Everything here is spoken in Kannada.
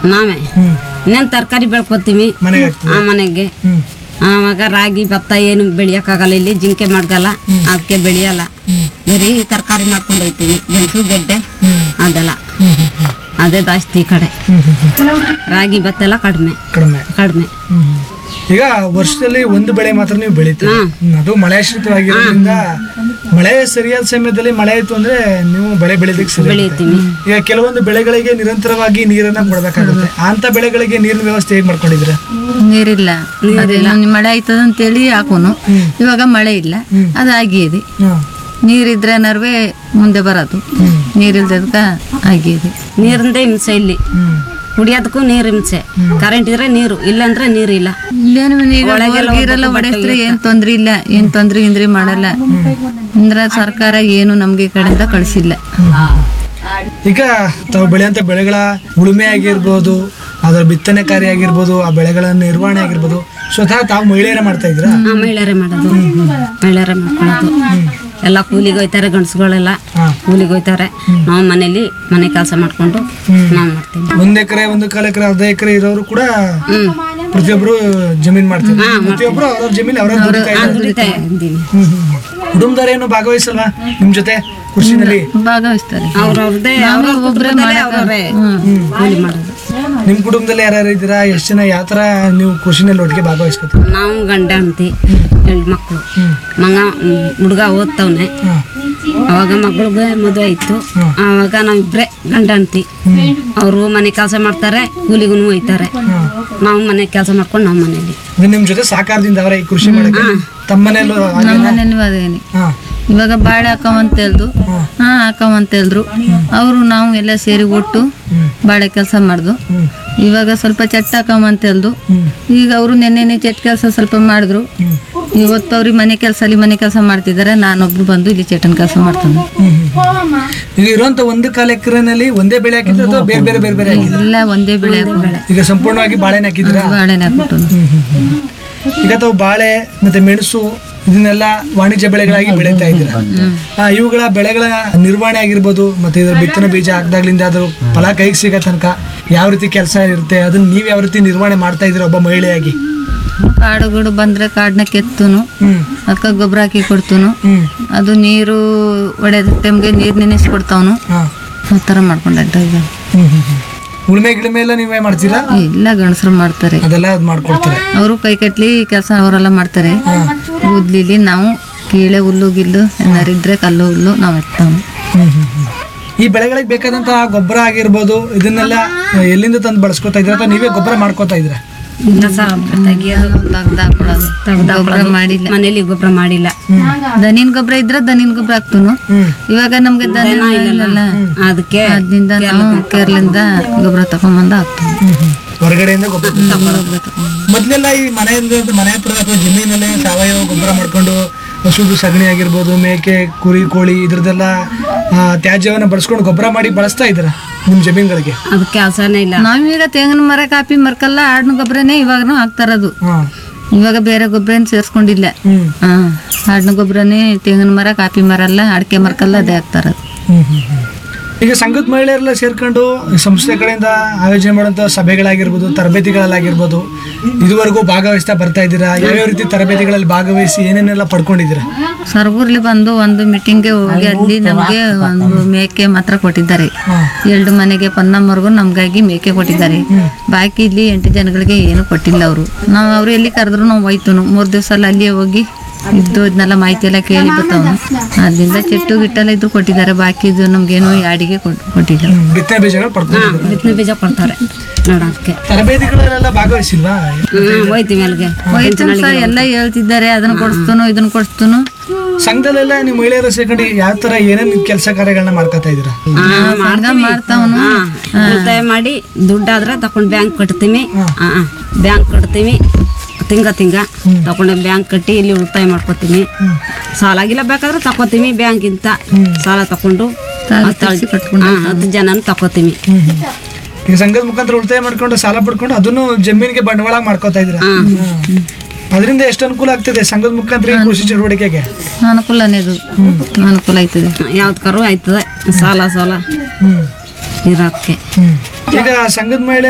ನಾವೇ ಇನ್ನೇನು ತರಕಾರಿ ಬೆಳ್ಕೊತೀವಿ ಮನೆಗೆ. ಆವಾಗ ರಾಗಿ ಭತ್ತ ಏನು ಬೆಳೆಯೋಕ್ಕಾಗಲ್ಲ, ಇಲ್ಲಿ ಜಿಂಕೆ ಮಾಡ್ಗಲ್ಲ, ಅದಕ್ಕೆ ಬೆಳೆಯಲ್ಲ. ಬರೀ ತರಕಾರಿ ಮಾಡ್ಕೊಂಡು ಹೋಗ್ತೀವಿ, ಗೆಣಸು ಗೆಡ್ಡೆ ಅದೆಲ್ಲ ಅದೇ ಜಾಸ್ತಿ ಈ ಕಡೆ. ರಾಗಿ ಭತ್ತ ಎಲ್ಲ ಕಡಿಮೆ. ಈಗ ವರ್ಷದಲ್ಲಿ ಒಂದು ಬೆಳೆ ಮಾತ್ರ ನೀವು ಬೆಳಿತೀರಿ, ಅದು ಮಳೆಯಾಶ್ರಿತವಾಗಿರೋದ್ರಿಂದ ಮಳೆ ಸರಿಯಾದ ಸಮಯದಲ್ಲಿ ಮಳೆ ಆಯ್ತು ಅಂದ್ರೆ ನೀವು ಬೆಳೆ ಬೆಳಿಲಿಕ್ಕೆ ಬೆಳಿತೀವಿ. ಈಗ ಕೆಲವೊಂದು ಬೆಳೆಗಳಿಗೆ ನಿರಂತರವಾಗಿ ನೀರನ್ನ ಕೊಡ್ಬೇಕಾಗುತ್ತೆ, ಅಂತ ಬೆಳೆಗಳಿಗೆ ನೀರಿನ ವ್ಯವಸ್ಥೆ ಹೇಗೆ ಮಾಡ್ಕೊಂಡಿದ್ರೆ? ನೀರಿಲ್ಲ, ಮಳೆ ಆಯ್ತದ ಅಂತೇಳಿ ಹಾಕೋನು. ಇವಾಗ ಮಳೆ ಇಲ್ಲ, ಅದಾಗಿದೆ. ನೀರಿದ್ರೆ ನರ್ವೇ ಮುಂದೆ ಬರೋದು, ನೀರಿಲ್ದದ್ಕ ಆಗಿದೆ. ನೀರಿಂದ ಹಿಂಸೆ ಇಲ್ಲಿ, ಕುಡಿಯೋದಕ್ಕೂ ನೀರು ಹಿಂಸೆ. ಕರೆಂಟ್ ಇದ್ರೆ ನೀರು, ಇಲ್ಲಾಂದ್ರೆ ನೀರು ಇಲ್ಲ. ಇಲ್ಲೇನು ನೀರೆಲ್ಲ ಹೊಡೆಸ್ತ್ರೆ ಏನ್ ತೊಂದ್ರೆ ಇಲ್ಲ, ಏನ್ ತೊಂದ್ರೆ ಗಿಂದ್ರೆ ಮಾಡಲ್ಲ. ಅಂದ್ರೆ ಸರ್ಕಾರ ಏನು ನಮ್ಗೆ ಈ ಕಡೆಯಿಂದ ಕಳಿಸಿಲ್ಲ. ಈಗ ತಾವು ಬೆಳೆಯಂತ ಬೆಳೆಗಳ ಉಳುಮೆ ಆಗಿರ್ಬೋದು, ಅದರ ಬಿತ್ತನೆ ಕಾರ್ಯ ಆಗಿರ್ಬೋದು, ಆ ಬೆಳೆಗಳ ನಿರ್ವಹಣೆ ಆಗಿರ್ಬೋದು, ಸ್ವತಃ ತಾವು ಮಹಿಳೆಯರೇ ಮಾಡ್ತಾ ಇದ್ರ? ಮಹಿಳೆಯರೇ ಮಾಡೋದು, ಮಹಿಳೆಯರೇ ಮಾಡ್ಕೊಳ್ಳೋದು. ಎಲ್ಲ ಕೂಲಿಗೆ ಹೋಯ್ತಾರೆ, ಗಂಡಸುಗಳೆಲ್ಲ ಕೂಲಿಗೆ ಹೋಯ್ತಾರೆ. ನಾವು ಮನೇಲಿ ಮನೆ ಕೆಲಸ ಮಾಡ್ಕೊಂಡು ನಾವು ಮಾಡ್ತೀವಿ. 1 ಎಕರೆ 1 ಎಕರೆ ಅರ್ಧ ಎಕರೆ ಇರೋರು ಕೂಡ ಪ್ರತಿಯೊಬ್ರು ಜಮೀನ್ ಮಾಡ್ತಾರೆ. ಪ್ರತಿಯೊಬ್ರು ಅವ್ರವ್ರ ಜಮೀನ್ ದುಡಿತಾ ಇದ್ದೀನಿ. ಕುಟುಂಬದವ್ರು ಏನು ಭಾಗವಹಿಸಲ್ವಾ ನಿಮ್ ಜೊತೆ ಕೃಷಿನಲ್ಲಿ? ಭಾಗವಹಿಸ್ತಾರೆ. ಅವ್ರವ್ರದೇ ಕೂಲಿ ಮಾಡೋದು. ನಿಮ್ ಕುಟುಂಬದಲ್ಲಿ ಯಾರ್ಯಾರು ಇದ್ದೀರಾ? ಎಷ್ಟು ಜನ? ಯಾವ ತರ ನೀವು ಕೃಷಿನಲ್ಲಿ ಒಟ್ಟಿಗೆ ಭಾಗವಹಿಸ್ಕೊತೀವಿ? ನಾವು ಗಂಡ ಅಂತಿ 2 ಮಕ್ಕಳು. ಹುಡುಗ ಓದ್ತವನೆ. ಅವಾಗ ಮಗಳಿಗೆ ಮದುವೆ ಆಯ್ತು. ಆವಾಗ ನಾವಿಬ್ರೆ ಗಂಡ ಅಂತಿ. ಅವರು ಮನೆ ಕೆಲಸ ಮಾಡ್ತಾರೆ, ಕೂಲಿಗೂ ಹೋಯ್ತಾರೆ. ನಾವು ಮನೆ ಕೆಲಸ ಮಾಡ್ಕೊಂಡು ನಾವು ಮನೇಲಿ. ನಿಮ್ ಜೊತೆ ಸಾಕಾರದಿಂದ ಅವರ ಈ ಕೃಷಿ ಮಾಡಕ್ಕೆ ತಮ್ಮ ಮನೇಲಿ ಅದೇನಿ. ಇವಾಗ ಬಾಳೆ ಹಾಕವಂತ ಹೇಳಿದ್ರು, ಹಾಕವಂತ ಹೇಳಿದ್ರು ಅವರು. ನಾವು ಎಲ್ಲ ಸೇರಿ ಒಟ್ಟು ಬಾಳೆ ಕೆಲಸ ಮಾಡ್ದು. ಇವಾಗ ಸ್ವಲ್ಪ ಚಟ್ ಹಾಕವಂತ ಹೇಳಿದ್ರು. ಈಗ ಅವರು ನೆನ್ನೆ ಚಟ್ ಕೆಲಸ ಸ್ವಲ್ಪ ಮಾಡಿದ್ರು. ಇವತ್ತು ಅವ್ರಿಗೆ ಮನೆ ಕೆಲಸ ಮಾಡ್ತಿದ್ದಾರೆ. ನಾನೊಬ್ರು ಬಂದು ಇಲ್ಲಿ ಚಟನ್ ಕೆಲಸ ಮಾಡ್ತಾನೆ. ಈಗ ಇರುವಂತ 1 ಎಕರೆನಲ್ಲಿ ಒಂದೇ ಬೆಳೆ ಹಾಕಿದ್ರೆ ಅಥವಾ ಬೇರೆ ಬೇರೆ ಬೇರೆ ಬೇರೆ? ಇಲ್ಲ, ಒಂದೇ ಬೆಳೆ. ಈಗ ಸಂಪೂರ್ಣವಾಗಿ ಬಾಳೆನ ಹಾಕಿದ್ರ? ಬಾಳೆನ ಹಾಕ್ಬಿಟ್ಟು. ಈಗ ತಾವು ಬಾಳೆ ಮತ್ತೆ ಮೆಣಸು ಇದನ್ನೆಲ್ಲ ವಾಣಿಜ್ಯ ಬೆಳೆಗಳಾಗಿ ಬೆಳೀತಾ ಇದ್ದೀರಾ. ಇವುಗಳ ಬೆಳೆಗಳ ನಿರ್ವಹಣೆ ಆಗಿರ್ಬೋದು, ಮತ್ತೆ ಇದರ ಬಿತ್ತನೆ ಬೀಜ ಹಾಕಿದಾಗ್ಲಿಂದ ಅದು ಫಲ ಕೈಗೆ ಸಿಗೋ ತನಕ ಯಾವ ರೀತಿ ಕೆಲಸ ಇರುತ್ತೆ, ಅದನ್ನ ನೀವು ಯಾವ ರೀತಿ ನಿರ್ವಹಣೆ ಮಾಡ್ತಾ ಇದ್ದೀರಾ ಒಬ್ಬ ಮಹಿಳೆಯಾಗಿ? ಕಾಡುಗಳು ಬಂದ್ರೆ ಕಾಡನ್ನ ಕೆತ್ತುನು, ಅಕ್ಕ ಗೊಬ್ಬರ ಹಾಕಿ ಕೊಡ್ತುನು. ಅದು ನೀರು ಒಡೆದ ಟೈಮ್ಗೆ ನೀರು ನೆನೆಸ್ಕೊಡ್ತಾವನು. ಆ ಥರ ಮಾಡ್ಕೊಂಡ. ಉಳುಮೆ ಗಿಳುಮೆ ಎಲ್ಲ ನೀವೇ ಮಾಡ್ತೀರಾ? ಇಲ್ಲ, ಗಂಡಸರು ಮಾಡ್ತಾರೆ. ಅದೆಲ್ಲ ಮಾಡ್ಕೊಡ್ತಾರೆ ಅವರು ಕೈ ಕಟ್ಲಿ ಕೆಲಸ ಅವರೆಲ್ಲ ಮಾಡ್ತಾರೆ. ಉದ್ಲಿಲಿ ನಾವು ಕೀಳೆ ಹುಲ್ಲು ಗಿಲ್ಲು ಏನಾರಿದ್ರೆ ಕಲ್ಲು ಹುಲ್ಲು ನಾವು ಎತ್ತಾವು. ಈ ಬೆಳೆಗಳಿಗೆ ಬೇಕಾದಂತಹ ಗೊಬ್ಬರ ಆಗಿರ್ಬೋದು, ಇದನ್ನೆಲ್ಲ ಎಲ್ಲಿಂದ ತಂದು ಬಳಸ್ಕೊತಾ ಇದ್ರ ಅಥವಾ ನೀವೇ ಗೊಬ್ಬರ ಮಾಡ್ಕೋತಾ ಇದ್ರ? ಮಾಡಿಲ್ಲ, ಮನೇಲಿ ಗೊಬ್ಬರ ಮಾಡಿಲ್ಲ. ದನಿನ್ ಗೊಬ್ಬರ ಇದ್ರೆ ದನಿನ್ ಗೊಬ್ಬರ ಹಾಕ್ತನು. ಇವಾಗ ನಮ್ಗೆ ದನ ಇಲ್ಲಲ್ಲ, ಅದಕ್ಕೆ ಅದರಿಂದ ನಾವು ಕೇರಳದಿಂದ ಗೊಬ್ಬರ ತಗೊಂಬಂದ ಹಾಕ್ತೀವಿ. ಹೊರಗಡೆಯಿಂದ ಗೊಬ್ಬರ ಮೊದ್ಲೆಲ್ಲ ಈ ಮನೆ ಹತ್ರ ಅಥವಾ ಜಮೀನಲ್ಲೇ ಸಾವಯವ ಗೊಬ್ಬರ ಮಾಡ್ಕೊಂಡು ಹಸುದು ಸಗಣಿ ಆಗಿರ್ಬೋದು, ಮೇಕೆ ಕುರಿ ಕೋಳಿ ಇದ್ರದ್ದೆಲ್ಲ ತ್ಯಾಜ್ಯವನ್ನ ಬಳಸ್ಕೊಂಡು ಗೊಬ್ಬರ ಮಾಡಿ ಬಳಸ್ತಾ ಇದ್ರ ನಿಮ್ ಜಮೀನ್ಗಳಿಗೆ? ಅದಕ್ಕೆ ಕೆಲಸನೇ ಇಲ್ಲ. ನಾವೀಗ ತೆಂಗಿನ ಮರ ಕಾಪಿ ಮರಕಲ್ಲ ಆಡಿನ ಗೊಬ್ಬರನೇ ಇವಾಗನು ಹಾಕ್ತಾರದು. ಇವಾಗ ಬೇರೆ ಗೊಬ್ಬರ ಏನು ಸೇರ್ಸ್ಕೊಂಡಿಲ್ಲ. ಆಡಿನ ಗೊಬ್ಬರನೇ ತೆಂಗಿನ ಮರ ಕಾಪಿ ಮರ ಅಲ್ಲ ಅಡಿಕೆ ಮರಕಲ್ಲ ಅದೇ ಹಾಕ್ತಾರದು. ಈಗ ಸಂಘದ ಮಹಿಳೆಯರೆಲ್ಲ ಸೇರ್ಕೊಂಡು ಸಂಸ್ಥೆ ಕಡೆಯಿಂದ ಆಯೋಜನೆ ಮಾಡುವಂಥ ಸಭೆಗಳಾಗಿರ್ಬೋದು, ತರಬೇತಿಗಳಲ್ಲಾಗಿರ್ಬೋದು, ಇದುವರೆಗೂ ಭಾಗವಹಿಸ್ತಾ ಬರ್ತಾ ಇದ್ದೀರಾ? ಯಾವ್ಯಾವ ರೀತಿ ತರಬೇತಿಗಳಲ್ಲಿ ಭಾಗವಹಿಸಿ ಏನೇನೆಲ್ಲ ಪಡ್ಕೊಂಡಿದ್ದೀರಾ? ಸರ್ಗೂರ್ಲಿ ಬಂದು ಒಂದು ಮೀಟಿಂಗ್ಗೆ ಹೋಗಿ ಅಲ್ಲಿ ನಮಗೆ ಒಂದು ಮೇಕೆ ಮಾತ್ರ ಕೊಟ್ಟಿದ್ದಾರೆ. 2 ಮನೆಗೆ ಪನ್ನಮ್ಮವ್ರಿಗೂ ನಮ್ಗಾಗಿ ಮೇಕೆ ಕೊಟ್ಟಿದ್ದಾರೆ. ಬಾಕಿ ಇಲ್ಲಿ 8 ಜನಗಳಿಗೆ ಏನು ಕೊಟ್ಟಿಲ್ಲ ಅವರು. ನಾವು ಅವ್ರು ಎಲ್ಲಿ ಕರೆದ್ರು ನಾವು ಹೋಯ್ತು 3 ದಿವಸ ಅಲ್ಲಿ ಅಲ್ಲಿಯೇ ಹೋಗಿ ಇದ್ದು ಇದನ್ನೆಲ್ಲ ಮಾಹಿತಿ ಎಲ್ಲ ಕೇಳಿ ಬರ್ತಾವ. ಅದರಿಂದ ಚೆಟ್ಟು ಗಿಟ್ಟೆಲ್ಲ ಇದ್ರು ಕೊಟ್ಟಿದ್ದಾರೆ. ಬಾಕಿ ಇದು ನಮ್ಗೇನು ಯಾಡಿಗೆ ಕೊಟ್ಟಿದ್ದಾರೆ. ಬಿತ್ತನೆ ಬೀಜ ಕೊಡ್ತಾರೆ ನೋಡೋದಕ್ಕೆ. ತರಬೇತಿಗಳೆಲ್ಲ ಭಾಗವಹಿಸಿಲ್ವಾ? ಹೋಯ್ತೀವಿ ಅಲ್ಲಿಗೆ, ಎಲ್ಲ ಹೇಳ್ತಿದ್ದಾರೆ ಅದನ್ನ ಕೊಡಿಸ್ತನು ಇದನ್ನ ಕೊಡಿಸ್ತನು. ಸಂಘದಲ್ಲೆಲ್ಲ ನೀವು ಮಹಿಳೆಯರು ಸೇರ್ಕೊಂಡು ಯಾವ ತರ ಏನೇನು ಕೆಲಸ ಕಾರ್ಯಗಳನ್ನ ಮಾಡ್ಕೊತಾ ಇದ್ದೀರಾ? ಮಾಡ್ತಾವನು. ಉಳಿತಾಯ ಮಾಡಿ ದುಡ್ಡಾದ್ರೆ ತಕೊಂಡ್ ಬ್ಯಾಂಕ್ ಕಟ್ತೀವಿ. ತಿಂಗ ತಗೊಂಡು ಬ್ಯಾಂಕ್ ಕಟ್ಟಿ ಇಲ್ಲಿ ಉಳಿತಾಯ ಮಾಡ್ಕೊತೀನಿ. ಸಾಲಾಗಿಲ್ಲ ಬೇಕಾದ್ರೆ ತಕೋತೀವಿ. ಬ್ಯಾಂಕಿಂತ ಸಾಲ ತಕೊಂಡು 10 ಜನ ತಕೋತೀವಿ. ಈಗ ಸಂಘದ ಮುಖಾಂತರ ಉಳಿತಾಯ ಮಾಡ್ಕೊಂಡು ಸಾಲ ಪಡ್ಕೊಂಡು ಅದನ್ನು ಜಮೀನಿಗೆ ಬಂಡವಾಳ ಮಾಡ್ಕೋತಾ ಇದ್ದೀರಾ? ಅದರಿಂದ ಎಷ್ಟು ಅನುಕೂಲ ಆಗ್ತದೆ ಸಂಘದ ಮುಖಾಂತರ ಕೃಷಿ ಚಟುವಟಿಕೆಗೆ? ಅನುಕೂಲನೇ, ಇದು ಅನುಕೂಲ ಆಯ್ತದೆ. ಯಾವ್ದಕ್ಕಾರು ಆಯ್ತದೆ ಸಾಲ ಇರೋದಕ್ಕೆ. ಈಗ ಸಂಘದ ಮಹಿಳೆ